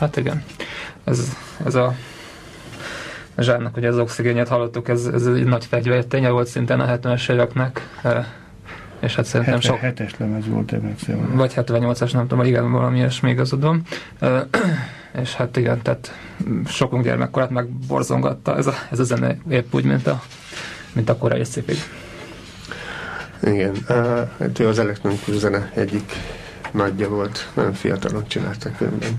Hát igen. Ez a Zsánnak, hogy az oxigénjét hallottuk, ez egy nagy fegyverténye volt szintén a 70-es éveknek. És hát szerintem 77-es lemez volt, emlékszem. Vagy 78-as, nem tudom, igen, valami ilyesmi igazad van. És hát igen, tehát sokunk gyermekkorát megborzongatta ez a zene, épp úgy, mint a korai szépig. Igen, hát ő az elektronikus zene egyik nagyja volt, nagyon fiatalon csináltak önben.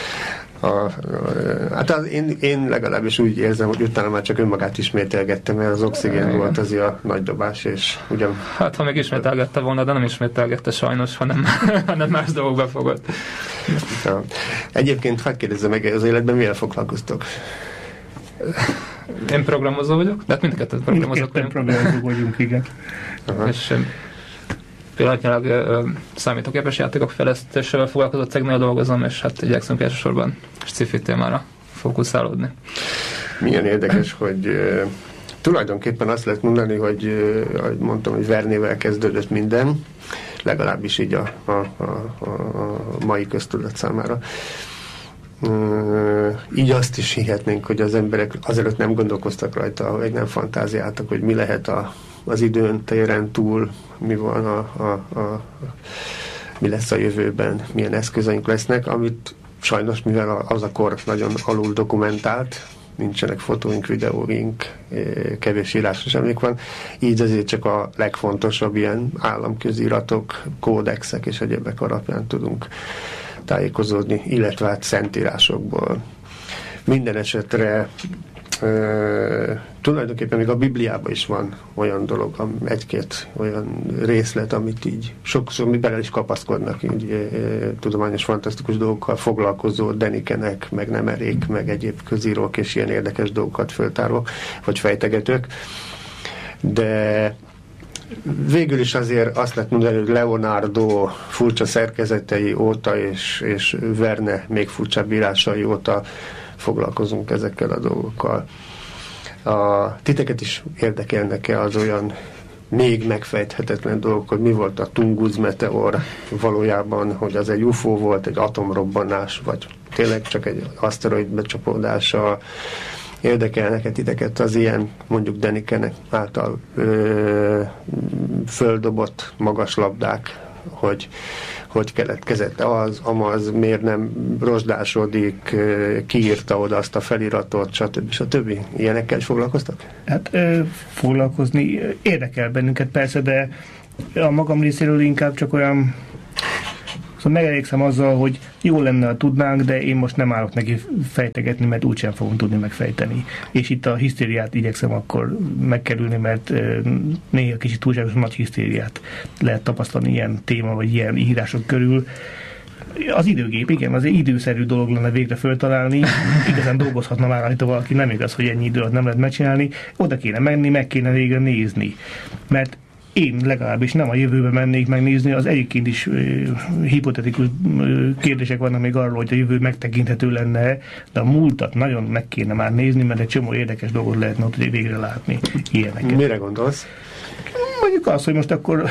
Én legalábbis úgy érzem, hogy utána már csak önmagát ismételgettem, mert az oxigén volt az a nagy dobás, és ugyan... Hát, ha még ismételgette volna, de nem ismételgette sajnos, hanem más dolgokba fogott. Ja. Egyébként, hát kérdezzem meg, az életben mivel foglalkoztok? Én programozó vagyok, de hát mindketten programozók vagyunk, igen. És pillanatnyilag számítógépes játékok fejlesztésével foglalkozó cégnél dolgozom, és hát igyekszünk elsősorban sci-fi témára fókuszálódni. Milyen érdekes, hogy tulajdonképpen azt lehet mondani, hogy ahogy mondtam, hogy Vernével kezdődött minden, legalábbis így a mai köztudat számára. Így azt is hihetnénk, hogy az emberek azelőtt nem gondolkoztak rajta, hogy nem fantáziáltak, hogy mi lehet az időn, téren túl, mi van mi lesz a jövőben, milyen eszközeink lesznek, amit sajnos, mivel az a kor nagyon alul dokumentált, nincsenek fotóink, videóink, kevés írásos emlék van, így azért csak a legfontosabb ilyen államköziratok, kódexek és egyebek alapján tudunk tájékozódni, illetve hát szentírásokból. Minden esetre tulajdonképpen még a Bibliában is van olyan dolog, egy-két olyan részlet, amit így sokszor mi bele is kapaszkodnak, így tudományos, fantasztikus dolgokkal foglalkozó Denikenek, meg Nemerék, meg egyéb közírók, és ilyen érdekes dolgokat föltárok, vagy fejtegetők. De végül is azért azt lehet mondani, hogy Leonardo furcsa szerkezetei óta és Verne még furcsább írásai óta foglalkozunk ezekkel a dolgokkal. Titeket is érdekelnek-e az olyan még megfejthetetlen dolgok, hogy mi volt a Tungus meteor valójában, hogy az egy UFO volt, egy atomrobbanás, vagy tényleg csak egy aszteroid becsapódása. Érdekelnek-e titeket az ilyen, mondjuk Denikenek által földobott magas labdák, hogy keletkezett amaz, miért nem rozsdásodik, kiírta oda azt a feliratot, stb. Ilyenekkel is foglalkoztak? Hát foglalkozni érdekel bennünket persze, de a magam részéről inkább csak olyan, szóval megelégszem azzal, hogy jó lenne, ha tudnánk, de én most nem állok neki fejtegetni, mert úgysem fogunk tudni megfejteni. És itt a hisztériát igyekszem akkor megkerülni, mert néha kicsit túlságosan nagy hisztériát lehet tapasztalni ilyen téma, vagy ilyen írások körül. Az időgép, igen, az egy időszerű dolog lenne végre föltalálni, igazán dolgozhatna már rajta valaki, nem igaz, hogy ennyi idő alatt nem lehet megcsinálni, oda kéne menni, meg kéne végre nézni. Mert én legalábbis nem a jövőbe mennék megnézni, az egyébként is hipotetikus kérdések vannak még arról, hogy a jövő megtekinthető lenne, de a múltat nagyon meg kéne már nézni, mert egy csomó érdekes dolgot lehetne ott végre látni. Ilyeneket. Mire gondolsz? Mondjuk az, hogy most akkor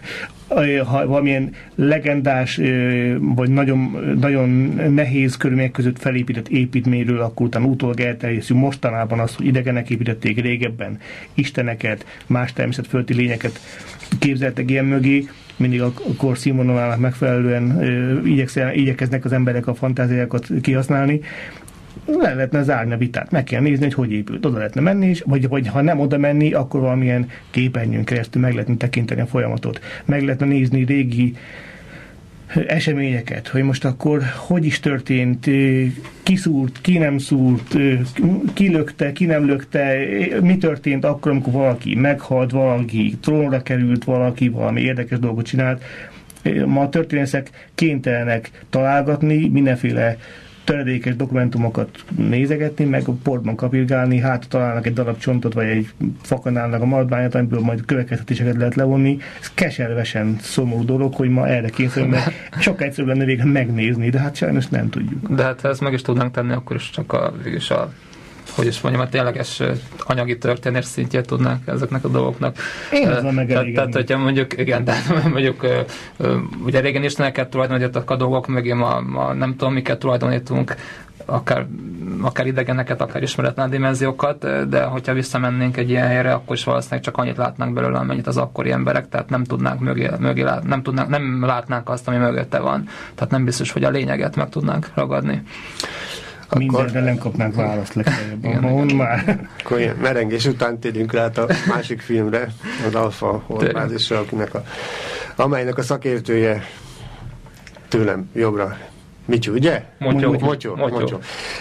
ha valamilyen legendás, vagy nagyon, nagyon nehéz körülmények között felépített építményről, akkor utána utólag elterjesztjük mostanában azt, hogy idegenek építették régebben isteneket, más természetföldi lényeket képzeltek ilyen mögé, mindig a kor színvonalának megfelelően igyekeznek az emberek a fantáziákat kihasználni. Le lehetne zárni a vitát, meg kell nézni, hogy épült. Oda lehetne menni is, vagy ha nem oda menni, akkor valamilyen képernyőn keresztül meg lehetne tekinteni a folyamatot. Meg lehetne nézni régi eseményeket, hogy most akkor hogy is történt, ki szúrt, ki nem szúrt, ki lökte, ki nem lökte, mi történt akkor, amikor valaki meghalt, valaki trónra került, valaki valami érdekes dolgot csinált. Ma a történészek kénytelenek találgatni, mindenféle töredékes dokumentumokat nézegetni, meg a portban kapirgálni, hát találnak egy darab csontot, vagy egy fakanálnak a maradványát, amiből majd következtetéseket lehet levonni. Ez keservesen szomorú dolog, hogy ma erre kényszerül, mert sokkal egyszerűbb lenne végre megnézni, de hát sajnos nem tudjuk. De hát ha ezt meg is tudnánk tenni, akkor is csak végülis a hogy is mondjam, a tényleges anyagi történés szintjét tudnánk ezeknek a dolgoknak. Én azzal megelégedni. Tehát, hogyha mondjuk, igen, tehát mondjuk ugye régen isteneket tulajdonítottak a dolgok mögé, ma nem tudom, miket tulajdonítunk, akár idegeneket, akár ismeretlen dimenziókat, de hogyha visszamennénk egy ilyen helyre, akkor is valószínűleg csak annyit látnánk belőle, amennyit az akkori emberek, tehát nem tudnánk nem látnánk azt, ami mögötte van. Tehát nem biztos, hogy a lényeget meg tudnánk ragadni. Mindenre nem kapnánk választ legfeljebb. Mond már. Akkor ilyen merengés után térjünk rá a másik filmre, az Alfa holdbázisra, amelynek a szakértője tőlem jobbra Micsu, ugye? Motyó.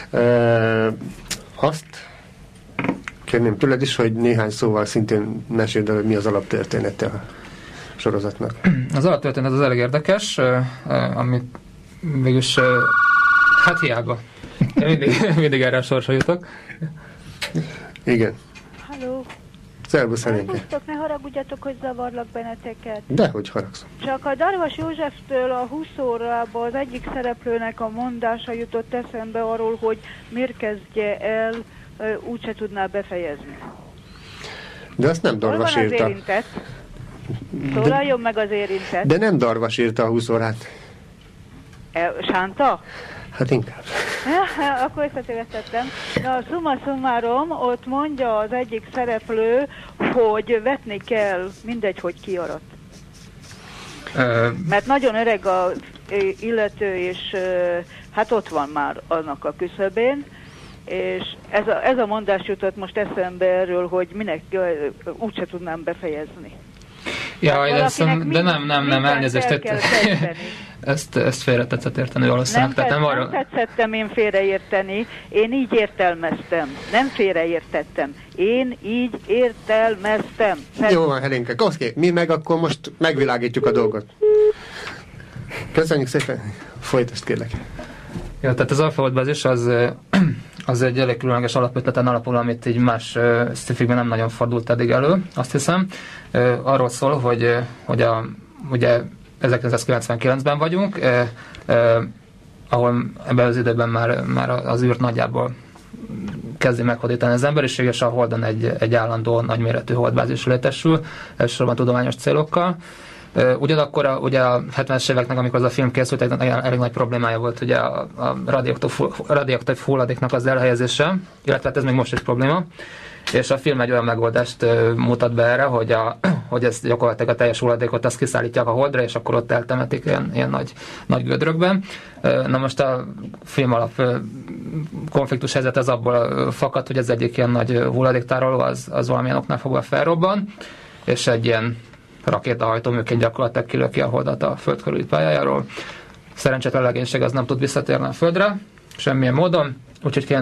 Azt kérném tőled is, hogy néhány szóval szintén meséld el, hogy mi az alaptörténete a sorozatnak. Az alaptörténet az elég érdekes, amit végülis hát hiába. Mindig erre a sorsra jutok. Igen. Halló. Szervusz, Helénke. Ne haragudjatok, hogy zavarlak benneteket. Dehogy haragszom. Csak a Darvas Józseftől a 20 órában az egyik szereplőnek a mondása jutott eszembe arról, hogy miért kezdje el, úgyse tudná befejezni. De azt nem Darvas írta. Az érintett. Szólaljon meg az érintett. De nem Darvas írta a 20 órát. Sánta? Hát inkább. Akkor összetévesztettem. Na, summa summarum, ott mondja az egyik szereplő, hogy vetni kell, mindegy, hogy kiarat. Mert nagyon öreg a illető, és hát ott van már annak a küszöbén, és ez a mondás jutott most eszembe erről, hogy minek úgyse tudnám befejezni. Ja, de nem, elnézést. Ezt félre tetszett érteni valószínűleg. Nem tetszettem én félreérteni, én így értelmeztem. Nem félreértettem. Én így értelmeztem. Jó van, Helénke. Koszké, mi meg akkor most megvilágítjuk a dolgot. Köszönjük szépen. Folytasd, kérlek. Ja, tehát az Alfa holdbázis az egy elég különleges alapötleten alapul, amit így más sci-fikben nem nagyon fordult eddig elő, azt hiszem. Arról szól, hogy ugye 1999-ben vagyunk, ahol ebben az időben már az űrt nagyjából kezdi meghódítani az emberiség, és a Holdon egy állandó nagyméretű holdbázis létesül, elsősorban tudományos célokkal. Ugyanakkor ugye a 70-es éveknek, amikor az a film készült, elég nagy problémája volt ugye a radioaktív hulladéknak az elhelyezése, illetve hát ez még most is probléma. És a film egy olyan megoldást mutat be erre, hogy ezt gyakorlatilag a teljes hulladékot azt kiszállítják a Holdra, és akkor ott eltemetik ilyen nagy gödrökben. Na most a film alap konfliktus helyzet az abból fakad, hogy ez egyik ilyen nagy hulladéktároló az valamilyen oknál fogva felrobban, és egy ilyen rakétahajtóműként gyakorlatilag kilöki a Holdat a Föld körüli pályájáról. Szerencsétlen legénység az nem tud visszatérni a Földre, semmilyen módon, úgyhogy